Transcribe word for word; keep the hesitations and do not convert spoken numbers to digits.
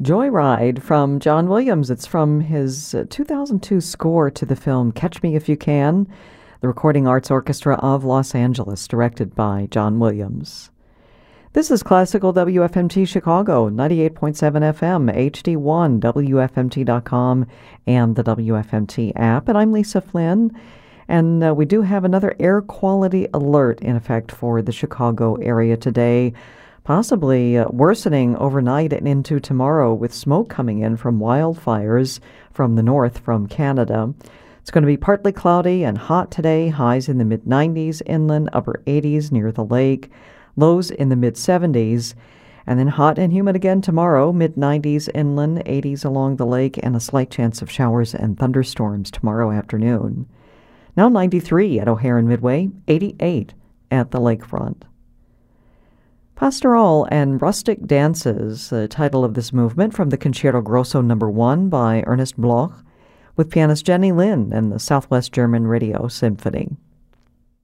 Joyride from John Williams. It's from his uh, two thousand two score to the film Catch Me If You Can, the Recording Arts Orchestra of Los Angeles, directed by John Williams. This is Classical W F M T Chicago, ninety-eight point seven F M, H D one, W F M T dot com, and the W F M T app. And I'm Lisa Flynn, and uh, we do have another air quality alert in effect for the Chicago area today, possibly uh, worsening overnight and into tomorrow with smoke coming in from wildfires from the north from Canada. It's going to be partly cloudy and hot today, highs in the mid nineties inland, upper eighties near the lake, lows in the mid seventies, and then hot and humid again tomorrow, mid nineties inland, eighties along the lake, and a slight chance of showers and thunderstorms tomorrow afternoon. Now ninety-three at O'Hare and Midway, eighty-eight at the lakefront. Pastoral and Rustic Dances, the title of this movement from the Concerto Grosso number one by Ernest Bloch, with pianist Jenny Lind and the Southwest German Radio Symphony.